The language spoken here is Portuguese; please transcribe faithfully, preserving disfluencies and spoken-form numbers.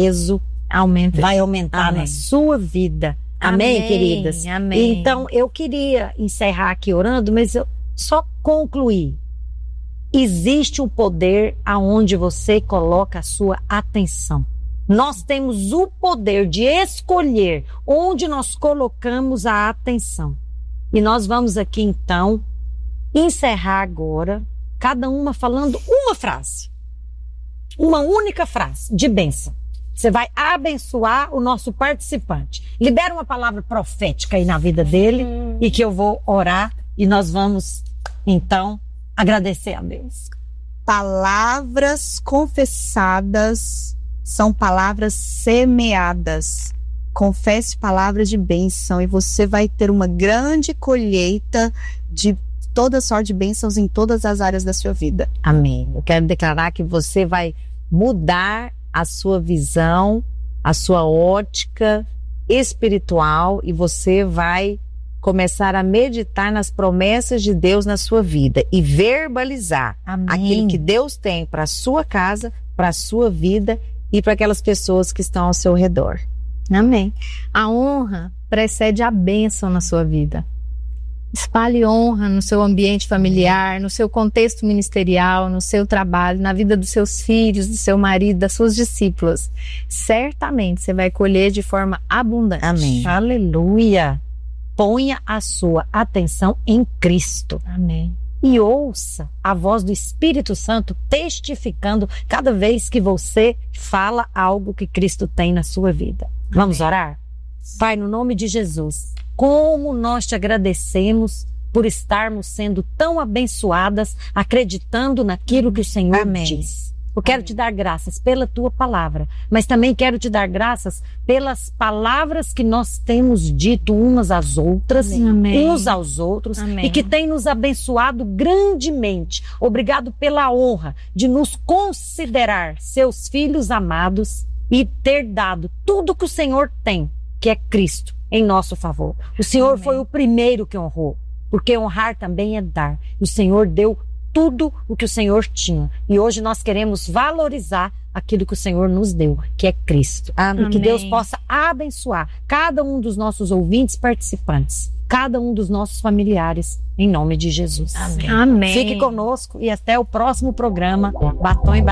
peso Aumenta. vai aumentar Amém. na sua vida. Amém, Amém, queridas? amém. Então, eu queria encerrar aqui orando, mas eu só concluir. Existe um poder aonde você coloca a sua atenção. Nós temos o poder de escolher onde nós colocamos a atenção. E nós vamos aqui, então, encerrar agora, cada uma falando uma frase. Uma única frase de bênção. Você vai abençoar o nosso participante. Libera uma palavra profética aí na vida dele hum. e que eu vou orar e nós vamos, então, agradecer a Deus. Palavras confessadas são palavras semeadas. Confesse palavras de bênção e você vai ter uma grande colheita de toda sorte de bênçãos em todas as áreas da sua vida. Amém. Eu quero declarar que você vai mudar a sua visão, a sua ótica espiritual e você vai começar a meditar nas promessas de Deus na sua vida e verbalizar Amém. Aquilo que Deus tem para a sua casa, para a sua vida e para aquelas pessoas que estão ao seu redor. Amém. A honra precede a bênção na sua vida. Espalhe honra no seu ambiente familiar, no seu contexto ministerial, no seu trabalho, na vida dos seus filhos, do seu marido, das suas discípulas. Certamente você vai colher de forma abundante. Amém. Aleluia. Ponha a sua atenção em Cristo. Amém. E ouça a voz do Espírito Santo testificando cada vez que você fala algo que Cristo tem na sua vida. Amém. Vamos orar? Pai, no nome de Jesus, como nós te agradecemos por estarmos sendo tão abençoadas, acreditando naquilo que o Senhor Amém. diz. Eu quero Amém. te dar graças pela tua palavra, mas também quero te dar graças pelas palavras que nós temos dito umas às outras, Amém. uns aos outros, Amém. e que tem nos abençoado grandemente. Obrigado pela honra de nos considerar seus filhos amados e ter dado tudo que o Senhor tem, que é Cristo, em nosso favor. O Senhor Amém. Foi o primeiro que honrou, porque honrar também é dar. O Senhor deu tudo o que o Senhor tinha. E hoje nós queremos valorizar aquilo que o Senhor nos deu, que é Cristo. Amém. E que Deus possa abençoar cada um dos nossos ouvintes participantes, cada um dos nossos familiares, em nome de Jesus. Amém. Amém. Fique conosco e até o próximo programa Batom e